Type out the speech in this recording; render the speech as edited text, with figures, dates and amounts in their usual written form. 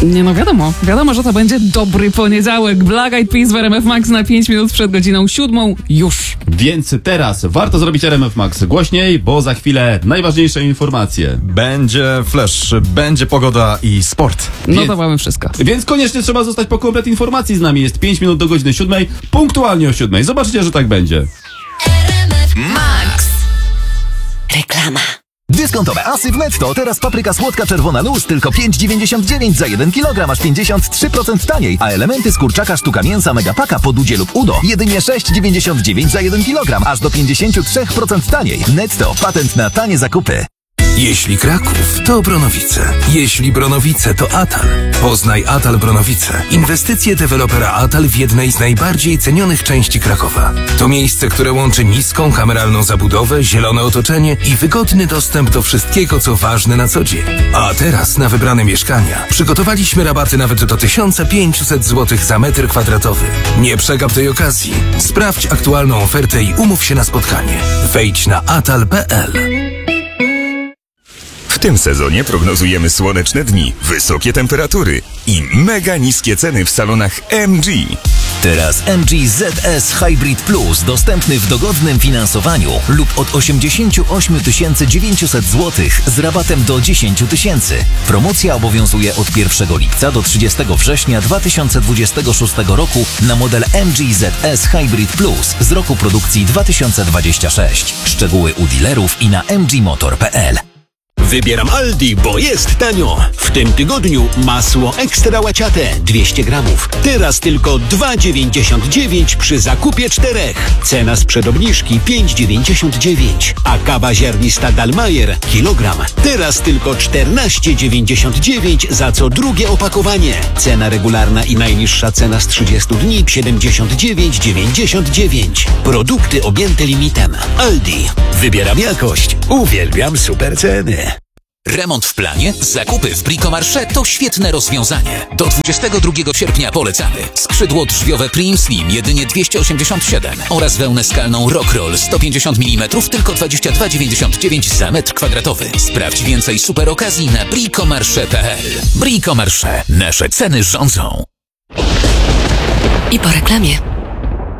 Nie no, wiadomo, że to będzie dobry poniedziałek. Black Eyed Peas w RMF Max na 5 minut przed godziną 7 już. Więc teraz warto zrobić RMF Max głośniej, bo za chwilę najważniejsze informacje. Będzie flash, będzie pogoda i sport. No to mamy wszystko. Więc koniecznie trzeba zostać po komplet informacji z nami. Jest 5 minut do godziny 7, punktualnie o 7. Zobaczycie, że tak będzie. Max. Reklama. Dyskontowe asy w Netto. Teraz papryka słodka czerwona luz tylko 5,99 za 1 kg, aż 53% taniej. A elementy z kurczaka sztuka mięsa Megapaka po Dudzie lub Udo jedynie 6,99 za 1 kg, aż do 53% taniej. Netto. Patent na tanie zakupy. Jeśli Kraków, to Bronowice. Jeśli Bronowice, to Atal. Poznaj Atal Bronowice. Inwestycje dewelopera Atal w jednej z najbardziej cenionych części Krakowa. To miejsce, które łączy niską, kameralną zabudowę, zielone otoczenie i wygodny dostęp do wszystkiego, co ważne na co dzień. A teraz na wybrane mieszkania przygotowaliśmy rabaty nawet do 1500 zł za metr kwadratowy. Nie przegap tej okazji. Sprawdź aktualną ofertę i umów się na spotkanie. Wejdź na atal.pl. W tym sezonie prognozujemy słoneczne dni, wysokie temperatury i mega niskie ceny w salonach MG. Teraz MG ZS Hybrid Plus dostępny w dogodnym finansowaniu lub od 88 900 zł z rabatem do 10 000. Promocja obowiązuje od 1 lipca do 30 września 2026 roku na model MG ZS Hybrid Plus z roku produkcji 2026. Szczegóły u dealerów i na mgmotor.pl. Wybieram Aldi, bo jest tanio. W tym tygodniu masło ekstra łaciate 200 gramów. Teraz tylko 2,99 przy zakupie 4. Cena sprzed obniżki 5,99. A kawa ziarnista Dalmajer kilogram. Teraz tylko 14,99 za co drugie opakowanie. Cena regularna i najniższa cena z 30 dni 79,99. Produkty objęte limitem. Aldi. Wybieram jakość. Uwielbiam super ceny. Remont w planie? Zakupy w Bricomarché to świetne rozwiązanie. Do 22 sierpnia polecamy. Skrzydło drzwiowe Prim Slim jedynie 287 oraz wełnę skalną Rockroll 150 mm tylko 22,99 za metr kwadratowy. Sprawdź więcej super okazji na bricomarché.pl. Bricomarché. Nasze ceny rządzą. I po reklamie.